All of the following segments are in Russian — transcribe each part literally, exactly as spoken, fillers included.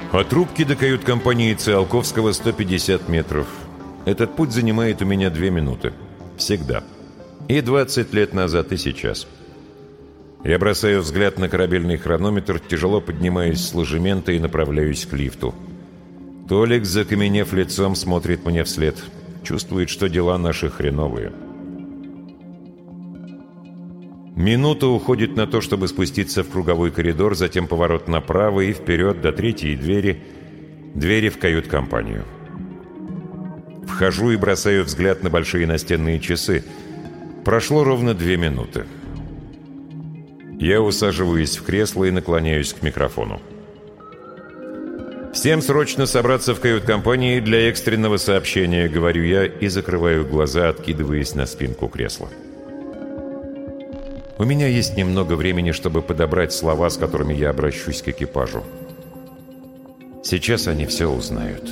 От рубки до кают-компании Циолковского сто пятьдесят метров. Этот путь занимает у меня две минуты. Всегда. И двадцать лет назад, и сейчас. Я бросаю взгляд на корабельный хронометр, тяжело поднимаюсь с ложемента и направляюсь к лифту. Толик, закаменев лицом, смотрит мне вслед. Чувствует, что дела наши хреновые. Минута уходит на то, чтобы спуститься в круговой коридор, затем поворот направо и вперед до третьей двери, двери в кают-компанию. Вхожу и бросаю взгляд на большие настенные часы. Прошло ровно две минуты. Я усаживаюсь в кресло и наклоняюсь к микрофону. «Всем срочно собраться в кают-компании для экстренного сообщения», — говорю я и закрываю глаза, откидываясь на спинку кресла. У меня есть немного времени, чтобы подобрать слова, с которыми я обращусь к экипажу. Сейчас они все узнают.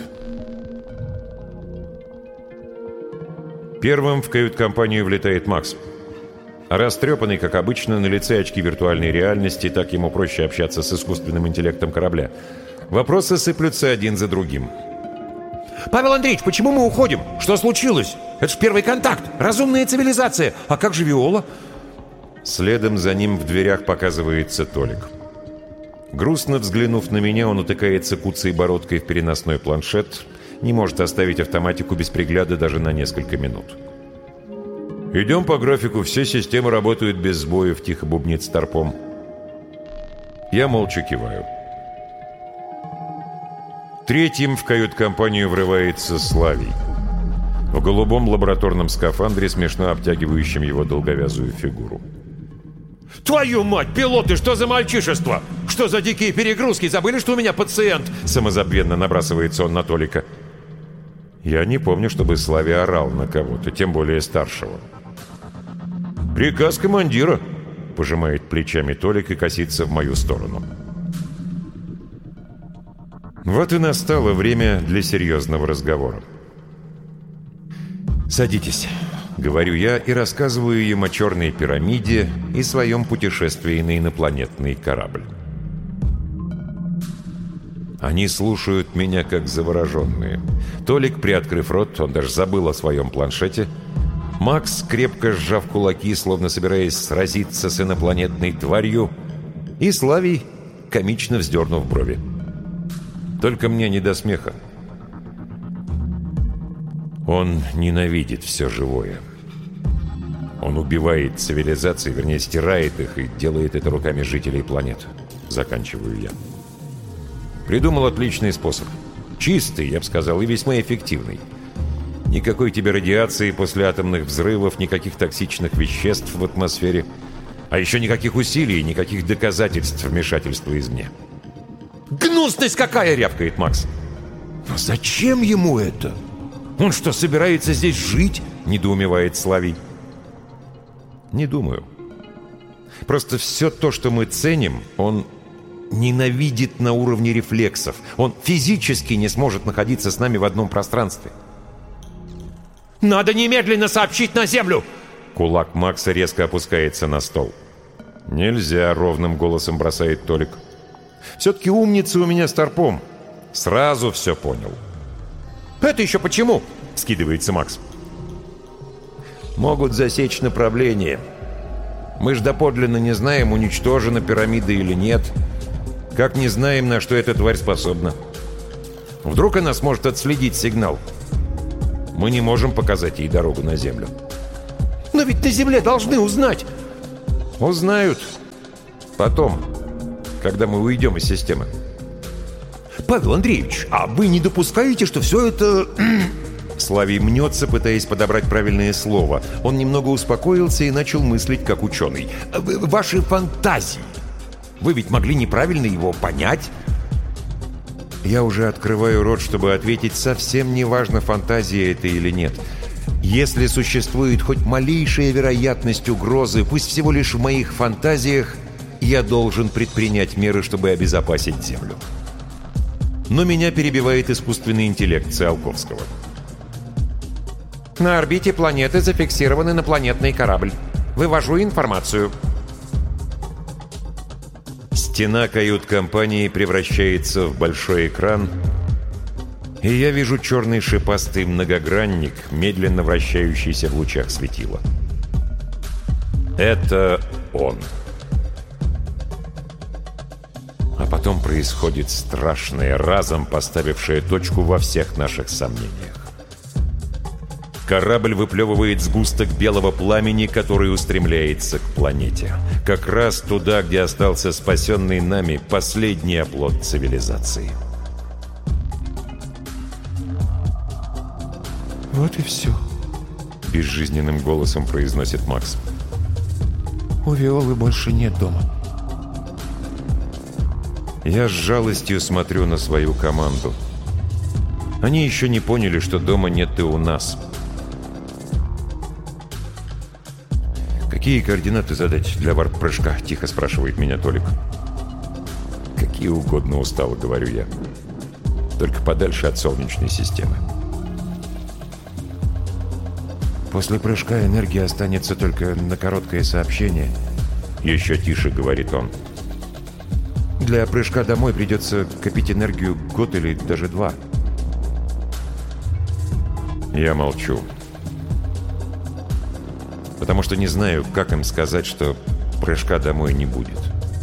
Первым в кают-компанию влетает Макс. Растрепанный, как обычно, на лице очки виртуальной реальности, так ему проще общаться с искусственным интеллектом корабля. Вопросы сыплются один за другим. «Павел Андреевич, почему мы уходим? Что случилось? Это же первый контакт, разумная цивилизация. А как же Виола?» Следом за ним в дверях показывается Толик. Грустно взглянув на меня, он утыкается куцей бородкой в переносной планшет, не может оставить автоматику без пригляда даже на несколько минут. «Идем по графику, все системы работают без сбоев», — тихо бубнит Старпом. Я молча киваю. Третьим в кают-компанию врывается Славий. В голубом лабораторном скафандре, смешно обтягивающем его долговязую фигуру. «Твою мать, пилоты, что за мальчишество? Что за дикие перегрузки? Забыли, что у меня пациент?» Самозабвенно набрасывается он на Толика. Я не помню, чтобы Славий орал на кого-то, тем более старшего. «Приказ командира», — пожимает плечами Толик и косится в мою сторону. Вот и настало время для серьезного разговора. «Садитесь», — говорю я и рассказываю им о черной пирамиде и своем путешествии на инопланетный корабль. Они слушают меня как завороженные. Толик, приоткрыв рот, он даже забыл о своем планшете. Макс, крепко сжав кулаки, словно собираясь сразиться с инопланетной тварью. И Славий, комично вздернув брови. Только мне не до смеха. Он ненавидит все живое. Он убивает цивилизации, вернее, стирает их и делает это руками жителей планеты. Заканчиваю я. Придумал отличный способ. Чистый, я бы сказал, и весьма эффективный. Никакой тебе радиации после атомных взрывов, никаких токсичных веществ в атмосфере. А еще никаких усилий, никаких доказательств вмешательства извне. «Гнусность какая!» — рявкает Макс. «Но зачем ему это? Он что, собирается здесь жить?» — недоумевает Славий. «Не думаю. Просто все то, что мы ценим, он ненавидит на уровне рефлексов. Он физически не сможет находиться с нами в одном пространстве». «Надо немедленно сообщить на Землю!» Кулак Макса резко опускается на стол. «Нельзя», — ровным голосом бросает Толик. «Все-таки умница у меня Старпом. Сразу все понял». «Это еще почему?» — скидывается Макс. «Могут засечь направление. Мы ж доподлинно не знаем, уничтожена пирамида или нет. Как не знаем, на что эта тварь способна. Вдруг она сможет отследить сигнал. Мы не можем показать ей дорогу на Землю». «Но ведь на Земле должны узнать». «Узнают. Потом, когда мы уйдем из системы». «Павел Андреевич, а вы не допускаете, что все это...» Славий мнется, пытаясь подобрать правильное слово. Он немного успокоился и начал мыслить как ученый. «Ваши фантазии. Вы ведь могли неправильно его понять?» Я уже открываю рот, чтобы ответить, совсем не важно, фантазия это или нет. Если существует хоть малейшая вероятность угрозы, пусть всего лишь в моих фантазиях, я должен предпринять меры, чтобы обезопасить Землю. Но меня перебивает искусственный интеллект Циолковского. «На орбите планеты зафиксирован инопланетный корабль. Вывожу информацию». С Стена кают-компании превращается в большой экран, и я вижу черный шипастый многогранник, медленно вращающийся в лучах светила. Это он. А потом происходит страшное, разом поставившее точку во всех наших сомнениях. Корабль выплевывает сгусток белого пламени, который устремляется к планете. Как раз туда, где остался спасенный нами последний оплот цивилизации. «Вот и все», — безжизненным голосом произносит Макс. «У Виолы больше нет дома». Я с жалостью смотрю на свою команду. Они еще не поняли, что дома нет и у нас. «Какие координаты задать для варп-прыжка?» — тихо спрашивает меня Толик. «Какие угодно, устало», — говорю я. «Только подальше от Солнечной системы». «После прыжка энергия останется только на короткое сообщение», — еще тише говорит он. «Для прыжка домой придется копить энергию год или даже два». Я молчу. Потому что не знаю, как им сказать, что прыжка домой не будет.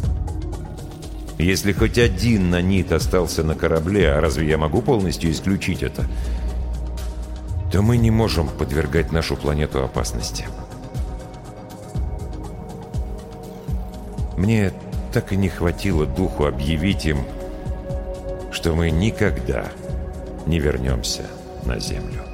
Если хоть один нанит остался на корабле, а разве я могу полностью исключить это, то мы не можем подвергать нашу планету опасности. Мне так и не хватило духу объявить им, что мы никогда не вернемся на Землю.